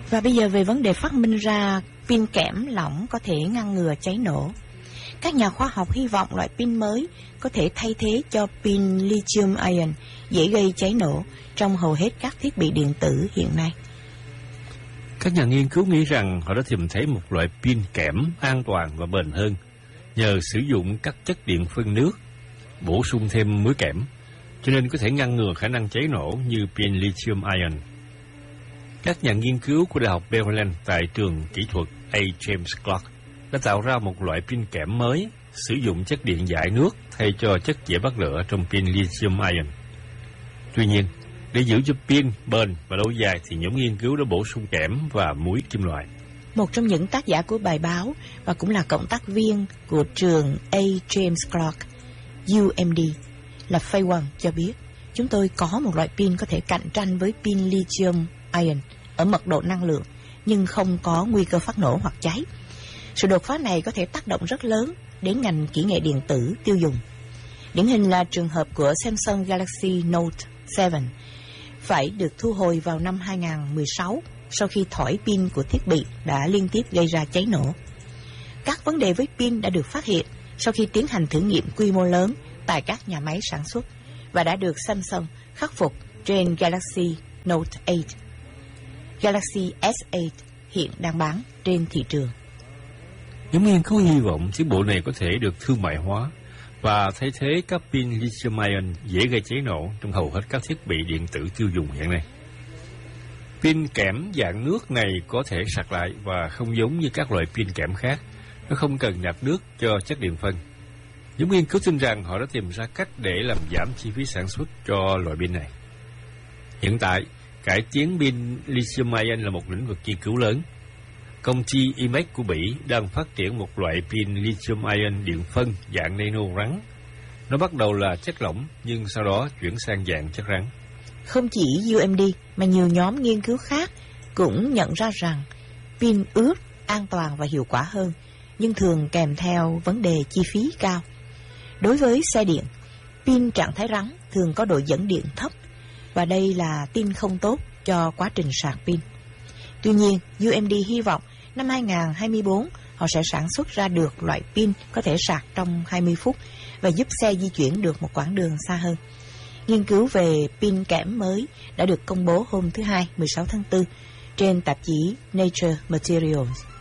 Và bây giờ về vấn đề phát minh ra pin kẽm lỏng có thể ngăn ngừa cháy nổ. Các nhà khoa học hy vọng loại pin mới có thể thay thế cho pin lithium-ion dễ gây cháy nổ trong hầu hết các thiết bị điện tử hiện nay. Các nhà nghiên cứu nghĩ rằng họ đã tìm thấy một loại pin kẽm an toàn và bền hơn nhờ sử dụng các chất điện phân nước, bổ sung thêm muối kẽm, cho nên có thể ngăn ngừa khả năng cháy nổ như pin lithium-ion. Các nhà nghiên cứu của Đại học Maryland tại trường kỹ thuật A. James Clark đã tạo ra một loại pin kẽm mới sử dụng chất điện giải nước thay cho chất dễ bắt lửa trong pin lithium-ion. Tuy nhiên, để giữ cho pin bền và lâu dài thì nhóm nghiên cứu đã bổ sung kẽm và muối kim loại. Một trong những tác giả của bài báo và cũng là cộng tác viên của trường A. James Clark, UMD, là Fei Wang cho biết, chúng tôi có một loại pin có thể cạnh tranh với pin lithium-ion ở mật độ năng lượng, nhưng không có nguy cơ phát nổ hoặc cháy. Sự đột phá này có thể tác động rất lớn đến ngành kỹ nghệ điện tử tiêu dùng. Điển hình là trường hợp của Samsung Galaxy Note 7 phải được thu hồi vào năm 2016 sau khi thỏi pin của thiết bị đã liên tiếp gây ra cháy nổ. Các vấn đề với pin đã được phát hiện sau khi tiến hành thử nghiệm quy mô lớn tại các nhà máy sản xuất và đã được Samsung khắc phục trên Galaxy Note 8. Galaxy S8 hiện đang bán trên thị trường. Nhóm nghiên cứu hy vọng chiếc bộ này có thể được thương mại hóa và thay thế các pin lithium-ion dễ gây cháy nổ trong hầu hết các thiết bị điện tử tiêu dùng hiện nay. Pin kẽm dạng nước này có thể sạc lại và không giống như các loại pin kẽm khác, nó không cần nạp nước cho chất điện phân. Nhóm nghiên cứu tin rằng họ đã tìm ra cách để làm giảm chi phí sản xuất cho loại pin này. Hiện tại, cải tiến pin lithium-ion là một lĩnh vực nghiên cứu lớn. Công ty IMEC của Bỉ đang phát triển một loại pin lithium-ion điện phân dạng nano rắn. Nó bắt đầu là chất lỏng nhưng sau đó chuyển sang dạng chất rắn. Không chỉ UMD mà nhiều nhóm nghiên cứu khác cũng nhận ra rằng pin ướt an toàn và hiệu quả hơn, nhưng thường kèm theo vấn đề chi phí cao. Đối với xe điện, pin trạng thái rắn thường có độ dẫn điện thấp và đây là tin không tốt cho quá trình sạc pin. Tuy nhiên, UMD hy vọng năm 2024 họ sẽ sản xuất ra được loại pin có thể sạc trong 20 phút và giúp xe di chuyển được một quãng đường xa hơn. Nghiên cứu về pin kẽm mới đã được công bố hôm thứ Hai, 16 tháng 4 trên tạp chí Nature Materials.